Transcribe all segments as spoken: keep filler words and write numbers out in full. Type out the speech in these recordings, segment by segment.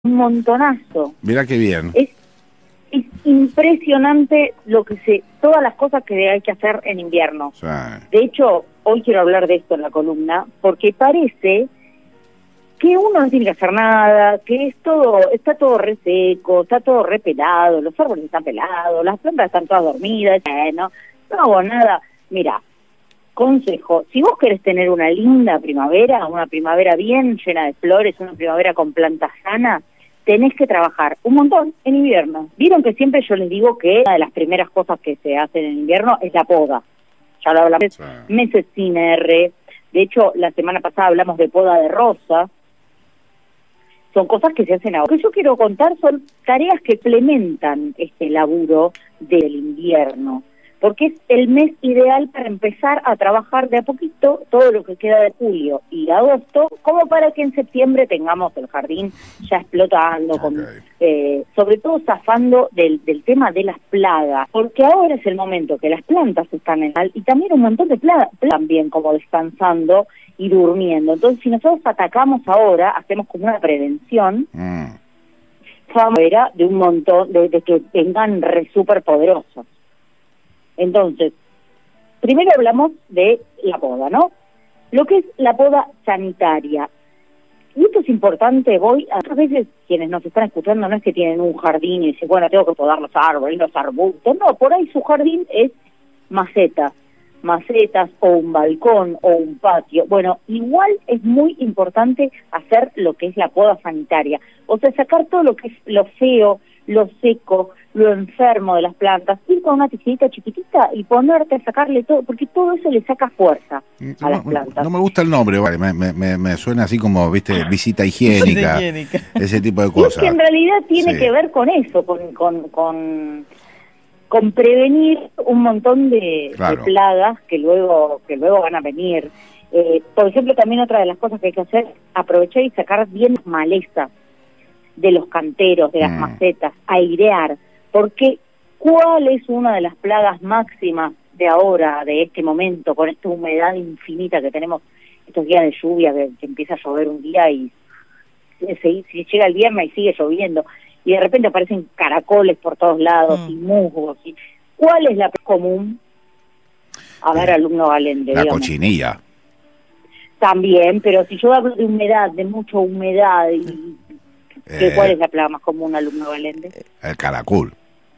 un montonazo. Mira qué bien. Es, es impresionante lo que se, todas las cosas que hay que hacer en invierno. Sí. De hecho, hoy quiero hablar de esto en la columna, porque parece que uno no tiene que hacer nada, que es todo, está todo re seco, está todo re pelado, los árboles están pelados, las plantas están todas dormidas, eh, no, no hago nada. Mira, consejo, si vos querés tener una linda primavera, una primavera bien llena de flores, una primavera con plantas sanas, tenés que trabajar un montón en invierno. Vieron que siempre yo les digo que una de las primeras cosas que se hacen en invierno es la poda. Ya lo hablamos, sí. Meses sin R. De hecho, la semana pasada hablamos de poda de rosa. Son cosas que se hacen ahora. Lo que yo quiero contar son tareas que implementan este laburo del invierno, porque es el mes ideal para empezar a trabajar de a poquito todo lo que queda de julio y agosto, como para que en septiembre tengamos el jardín ya explotando, okay. con, eh, sobre todo zafando del, del tema de las plagas, porque ahora es el momento que las plantas están en y también un montón de plagas también como descansando y durmiendo. Entonces, si nosotros atacamos ahora, hacemos como una prevención, mm. era de un montón, de, de que vengan re súper poderosos. Entonces, primero hablamos de la poda, ¿no? Lo que es la poda sanitaria. Y esto es importante, voy, a veces quienes nos están escuchando no es que tienen un jardín y dicen, bueno, tengo que podar los árboles, los arbustos. No, por ahí su jardín es maceta, macetas o un balcón o un patio. Bueno, igual es muy importante hacer lo que es la poda sanitaria. O sea, sacar todo lo que es lo feo, lo seco, lo enfermo de las plantas, ir con una tijerita chiquitita y ponerte a sacarle todo, porque todo eso le saca fuerza a no, las plantas. No me gusta el nombre, vale, me, me, me suena así como, viste, visita higiénica, ese tipo de cosas. Es que en realidad tiene sí. que ver con eso, con con, con, con prevenir un montón de, claro. de plagas que luego que luego van a venir. Eh, por ejemplo, también otra de las cosas que hay que hacer es aprovechar y sacar bien las malezas de los canteros, de las mm. macetas, airear, porque ¿cuál es una de las plagas máximas de ahora, de este momento, con esta humedad infinita que tenemos, estos días de lluvia, que, que empieza a llover un día y se, se llega el viernes y sigue lloviendo, y de repente aparecen caracoles por todos lados, mm. y musgos, y ¿cuál es la plaga común? A ver, eh, alumno Galende, la digamos. Cochinilla. También, pero si yo hablo de humedad, de mucha humedad y Eh, ¿cuál es la plaga más común, alumno Galende? El caracol.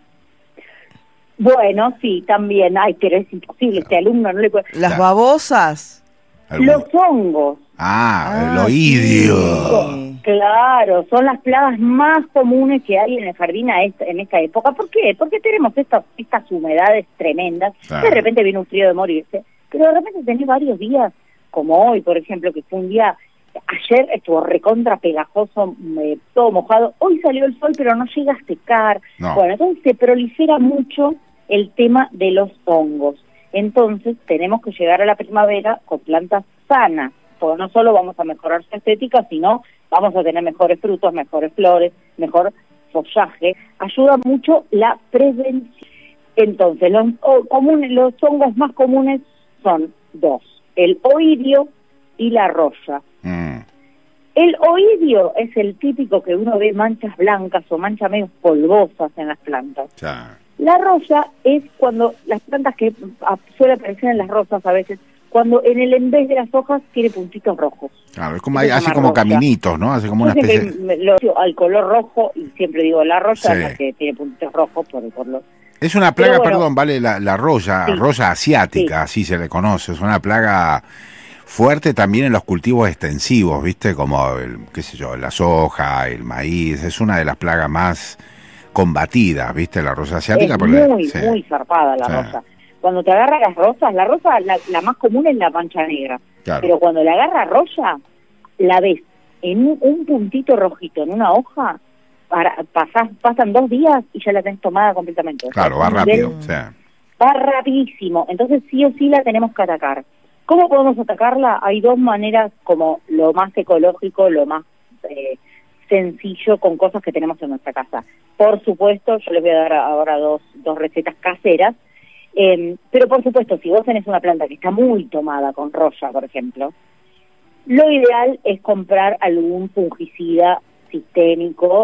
Bueno, sí, también. Ay, pero es imposible, este alumno no le puede... ¿Las babosas? Los hongos. Ah, ah el oidio. Sí. Claro, son las plagas más comunes que hay en el jardín a esta, en esta época. ¿Por qué? Porque tenemos estas, estas humedades tremendas. Claro. De repente viene un frío de morirse, pero de repente tenés varios días, como hoy, por ejemplo, que fue un día... Ayer estuvo recontra pegajoso, eh, todo mojado. Hoy salió el sol, pero no llega a secar. No. Bueno, entonces se prolifera mucho el tema de los hongos. Entonces tenemos que llegar a la primavera con plantas sanas, porque no solo vamos a mejorar su estética, sino vamos a tener mejores frutos, mejores flores, mejor follaje. Ayuda mucho la prevención. Entonces, los, oh, comunes, los hongos más comunes son dos, el oidio y la roya. Mm. El oidio es el típico que uno ve manchas blancas o manchas medio polvosas en las plantas. Ya. La roya es cuando las plantas que suele aparecer en las rosas a veces, cuando en el en vez de las hojas tiene puntitos rojos. Claro, es como hay, hace como roya. Caminitos, ¿no? Hace como una especie de... Lo, al color rojo, y siempre digo la roya, sí. Es la que tiene puntitos rojos por el color. Es una plaga, bueno, perdón, vale, la, la roya, sí. roya asiática, sí. Así se le conoce, es una plaga... fuerte también en los cultivos extensivos, ¿viste? Como, el, qué sé yo, la soja, el maíz, es una de las plagas más combatidas, ¿viste? La rosa asiática. Es porque, muy, sí. muy zarpada la sí. rosa. Cuando te agarra las rosas, la rosa, la, la más común es la mancha negra. Claro. Pero cuando la agarra roya, la ves en un, un puntito rojito en una hoja, para, pasás, pasan dos días y ya la tenés tomada completamente. Claro, o sea, va rápido. Nivel, sí. Va rapidísimo. Entonces sí o sí la tenemos que atacar. ¿Cómo podemos atacarla? Hay dos maneras, como lo más ecológico, lo más eh, sencillo, con cosas que tenemos en nuestra casa. Por supuesto, yo les voy a dar ahora dos, dos recetas caseras, eh, pero por supuesto, si vos tenés una planta que está muy tomada con roya, por ejemplo, lo ideal es comprar algún fungicida sistémico